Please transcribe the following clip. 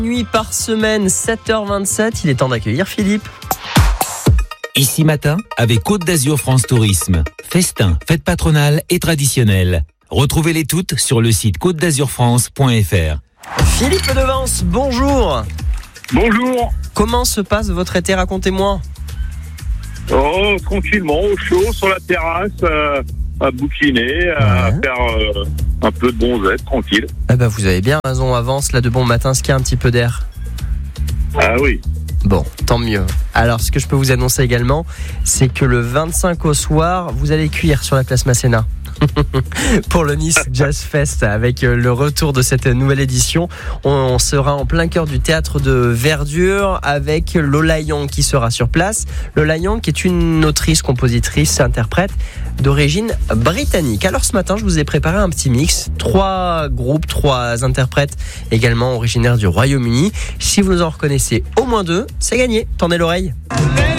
Nuit par semaine, 7h27, il est temps d'accueillir Philippe. Ici matin, avec Côte d'Azur France Tourisme. Festin, fêtes patronales et traditionnelles. Retrouvez-les toutes sur le site côtedazurfrance.fr. Philippe Devance, bonjour. Bonjour. Comment se passe votre été, racontez-moi. Oh, tranquillement, au chaud, sur la terrasse, à bouquiner, à faire un peu de bronzette, tranquille. Eh ben, vous avez bien raison, avance là de bon matin, ce qu'il y a un petit peu d'air. Ah oui. Bon, tant mieux. Alors, ce que je peux vous annoncer également, c'est que le 25 au soir, vous allez cuire sur la place Masséna. Pour le Nice Jazz Fest, avec le retour de cette nouvelle édition, on sera en plein cœur du théâtre de Verdure avec Lola Young qui sera sur place. Lola Young qui est une autrice, compositrice, interprète d'origine britannique. Alors ce matin, je vous ai préparé un petit mix, 3 groupes, 3 interprètes également originaires du Royaume-Uni. Si vous en reconnaissez au moins 2, c'est gagné. Tendez l'oreille.